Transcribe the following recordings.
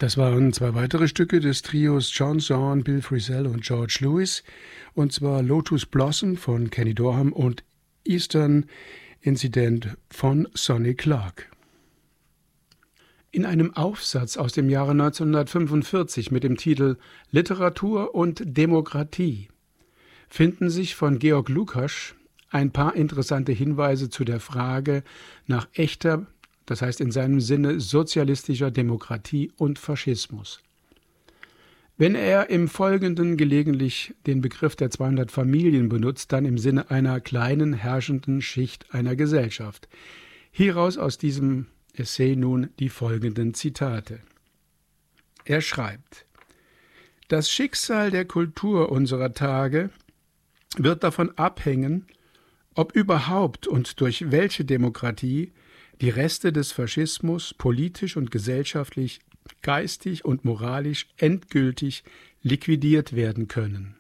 Das waren zwei weitere Stücke des Trios John Zorn, Bill Frisell und George Lewis, und zwar Lotus Blossom von Kenny Dorham und Eastern Incident von Sonny Clark. In einem Aufsatz aus dem Jahre 1945 mit dem Titel Literatur und Demokratie finden sich von Georg Lukács ein paar interessante Hinweise zu der Frage nach echter, das heißt in seinem Sinne sozialistischer Demokratie und Faschismus. Wenn er im Folgenden gelegentlich den Begriff der 200 Familien benutzt, dann im Sinne einer kleinen herrschenden Schicht einer Gesellschaft. Hieraus aus diesem Essay nun die folgenden Zitate. Er schreibt: Das Schicksal der Kultur unserer Tage wird davon abhängen, ob überhaupt und durch welche Demokratie die Reste des Faschismus politisch und gesellschaftlich, geistig und moralisch endgültig liquidiert werden können.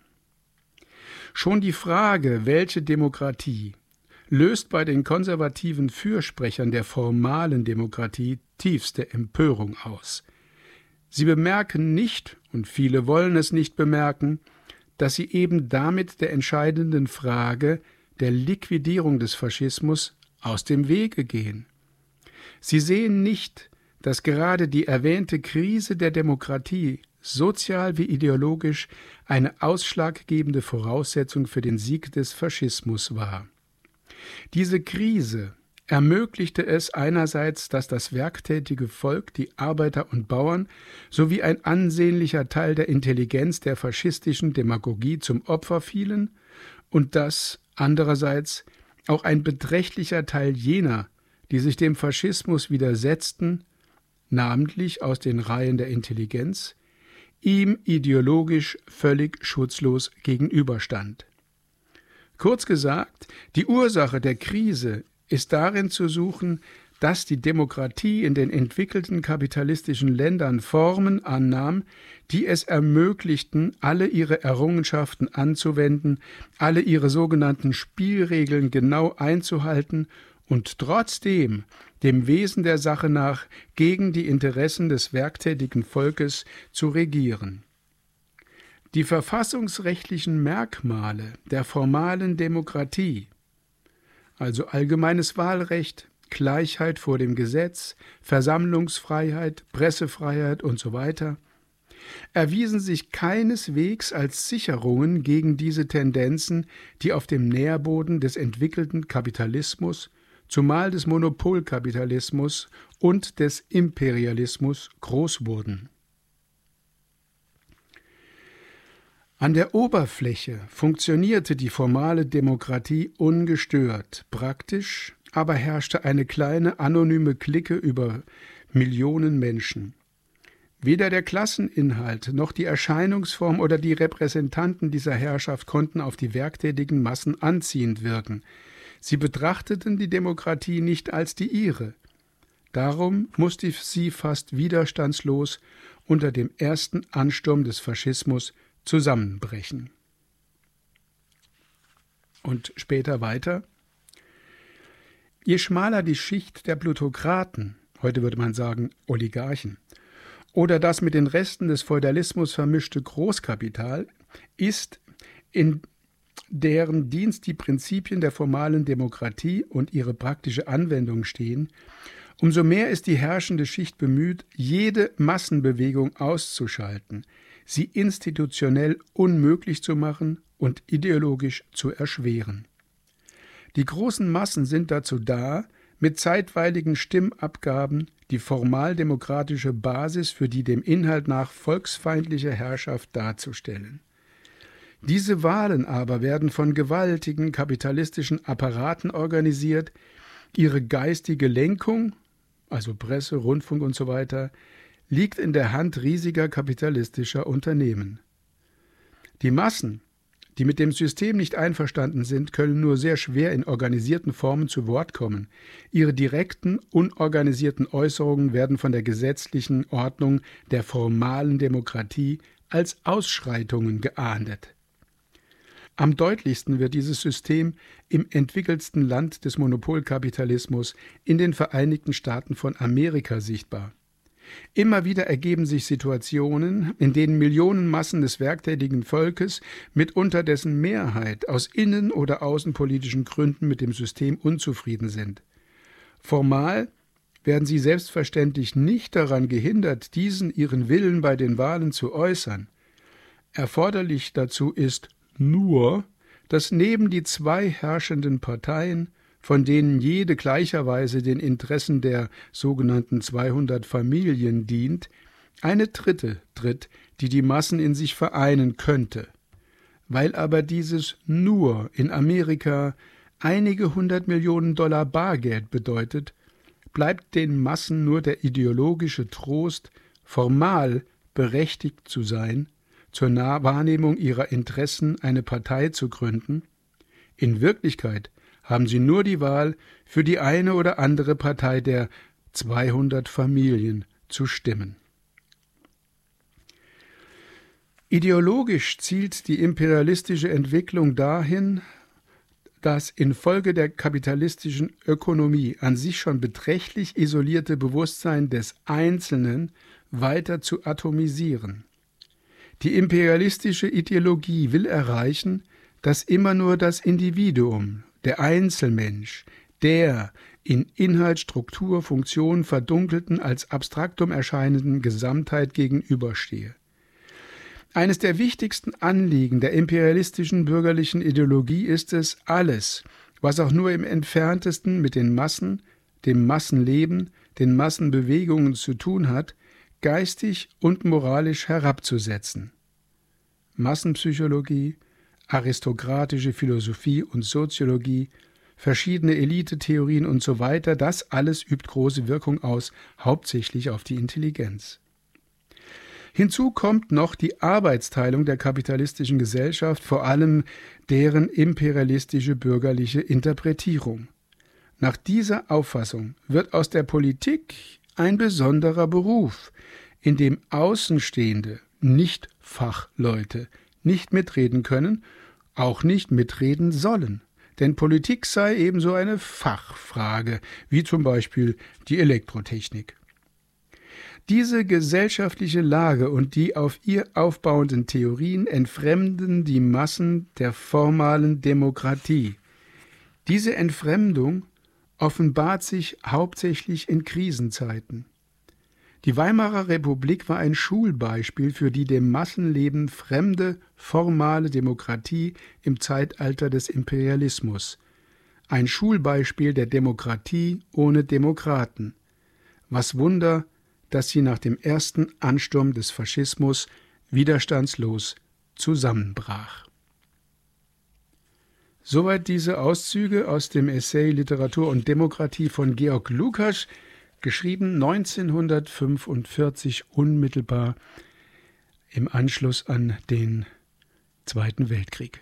Schon die Frage, welche Demokratie, löst bei den konservativen Fürsprechern der formalen Demokratie tiefste Empörung aus. Sie bemerken nicht, und viele wollen es nicht bemerken, dass sie eben damit der entscheidenden Frage der Liquidierung des Faschismus aus dem Wege gehen. Sie sehen nicht, dass gerade die erwähnte Krise der Demokratie sozial wie ideologisch eine ausschlaggebende Voraussetzung für den Sieg des Faschismus war. Diese Krise ermöglichte es einerseits, dass das werktätige Volk, die Arbeiter und Bauern sowie ein ansehnlicher Teil der Intelligenz der faschistischen Demagogie zum Opfer fielen und dass andererseits auch ein beträchtlicher Teil jener, die sich dem Faschismus widersetzten, namentlich aus den Reihen der Intelligenz, ihm ideologisch völlig schutzlos gegenüberstand. Kurz gesagt, die Ursache der Krise ist darin zu suchen, dass die Demokratie in den entwickelten kapitalistischen Ländern Formen annahm, die es ermöglichten, alle ihre Errungenschaften anzuwenden, alle ihre sogenannten Spielregeln genau einzuhalten und trotzdem dem Wesen der Sache nach gegen die Interessen des werktätigen Volkes zu regieren. Die verfassungsrechtlichen Merkmale der formalen Demokratie, also allgemeines Wahlrecht, Gleichheit vor dem Gesetz, Versammlungsfreiheit, Pressefreiheit usw., erwiesen sich keineswegs als Sicherungen gegen diese Tendenzen, die auf dem Nährboden des entwickelten Kapitalismus, zumal des Monopolkapitalismus und des Imperialismus groß wurden. An der Oberfläche funktionierte die formale Demokratie ungestört, praktisch aber herrschte eine kleine anonyme Clique über Millionen Menschen. Weder der Klasseninhalt noch die Erscheinungsform oder die Repräsentanten dieser Herrschaft konnten auf die werktätigen Massen anziehend wirken. Sie betrachteten die Demokratie nicht als die ihre. Darum musste sie fast widerstandslos unter dem ersten Ansturm des Faschismus zusammenbrechen. Und später weiter: Je schmaler die Schicht der Plutokraten, heute würde man sagen Oligarchen, oder das mit den Resten des Feudalismus vermischte Großkapital ist, in deren Dienst die Prinzipien der formalen Demokratie und ihre praktische Anwendung stehen, umso mehr ist die herrschende Schicht bemüht, jede Massenbewegung auszuschalten, sie institutionell unmöglich zu machen und ideologisch zu erschweren. Die großen Massen sind dazu da, mit zeitweiligen Stimmabgaben die formaldemokratische Basis für die dem Inhalt nach volksfeindliche Herrschaft darzustellen. Diese Wahlen aber werden von gewaltigen kapitalistischen Apparaten organisiert, ihre geistige Lenkung, also Presse, Rundfunk usw., liegt in der Hand riesiger kapitalistischer Unternehmen. Die Massen, die mit dem System nicht einverstanden sind, können nur sehr schwer in organisierten Formen zu Wort kommen. Ihre direkten, unorganisierten Äußerungen werden von der gesetzlichen Ordnung der formalen Demokratie als Ausschreitungen geahndet. Am deutlichsten wird dieses System im entwickelsten Land des Monopolkapitalismus, in den Vereinigten Staaten von Amerika, sichtbar. Immer wieder ergeben sich Situationen, in denen Millionenmassen des werktätigen Volkes, mitunter dessen Mehrheit, aus innen- oder außenpolitischen Gründen mit dem System unzufrieden sind. Formal werden sie selbstverständlich nicht daran gehindert, diesen ihren Willen bei den Wahlen zu äußern. Erforderlich dazu ist nur, dass neben die zwei herrschenden Parteien, von denen jede gleicherweise den Interessen der sogenannten 200 Familien dient, eine dritte tritt, die die Massen in sich vereinen könnte. Weil aber dieses nur in Amerika einige 100 Millionen $ Bargeld bedeutet, bleibt den Massen nur der ideologische Trost, formal berechtigt zu sein, zur Wahrnehmung ihrer Interessen eine Partei zu gründen. In Wirklichkeit haben sie nur die Wahl, für die eine oder andere Partei der 200 Familien zu stimmen. Ideologisch zielt die imperialistische Entwicklung dahin, das infolge der kapitalistischen Ökonomie an sich schon beträchtlich isolierte Bewusstsein des Einzelnen weiter zu atomisieren. Die imperialistische Ideologie will erreichen, dass immer nur das Individuum, der Einzelmensch, der in Inhalt, Struktur, Funktion verdunkelten, als Abstraktum erscheinenden Gesamtheit gegenüberstehe. Eines der wichtigsten Anliegen der imperialistischen bürgerlichen Ideologie ist es, alles, was auch nur im entferntesten mit den Massen, dem Massenleben, den Massenbewegungen zu tun hat, geistig und moralisch herabzusetzen. Massenpsychologie, aristokratische Philosophie und Soziologie, verschiedene Elitetheorien usw., das alles übt große Wirkung aus, hauptsächlich auf die Intelligenz. Hinzu kommt noch die Arbeitsteilung der kapitalistischen Gesellschaft, vor allem deren imperialistische bürgerliche Interpretierung. Nach dieser Auffassung wird aus der Politik ein besonderer Beruf, in dem Außenstehende, nicht Fachleute, nicht mitreden können, auch nicht mitreden sollen. Denn Politik sei ebenso eine Fachfrage, wie zum Beispiel die Elektrotechnik. Diese gesellschaftliche Lage und die auf ihr aufbauenden Theorien entfremden die Massen der formalen Demokratie. Diese Entfremdung offenbart sich hauptsächlich in Krisenzeiten. Die Weimarer Republik war ein Schulbeispiel für die dem Massenleben fremde, formale Demokratie im Zeitalter des Imperialismus. Ein Schulbeispiel der Demokratie ohne Demokraten. Was Wunder, dass sie nach dem ersten Ansturm des Faschismus widerstandslos zusammenbrach. Soweit diese Auszüge aus dem Essay Literatur und Demokratie von Georg Lukács, geschrieben 1945, unmittelbar im Anschluss an den Zweiten Weltkrieg.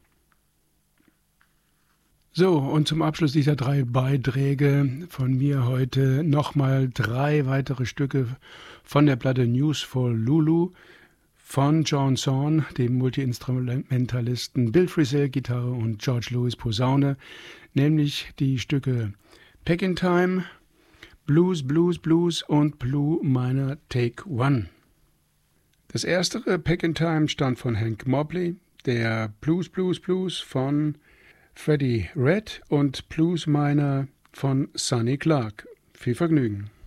So, und zum Abschluss dieser 3 Beiträge von mir heute nochmal 3 weitere Stücke von der Platte News for Lulu von John Zorn, dem Multiinstrumentalisten Bill Frisell Gitarre und George Lewis Posaune, nämlich die Stücke Peckin' Time, Blues, Blues, Blues und Blue Minor Take One. Das erstere, Peckin' Time, stammt von Hank Mobley, der Blues, Blues, Blues von Freddie Redd und Blues Minor von Sonny Clark. Viel Vergnügen.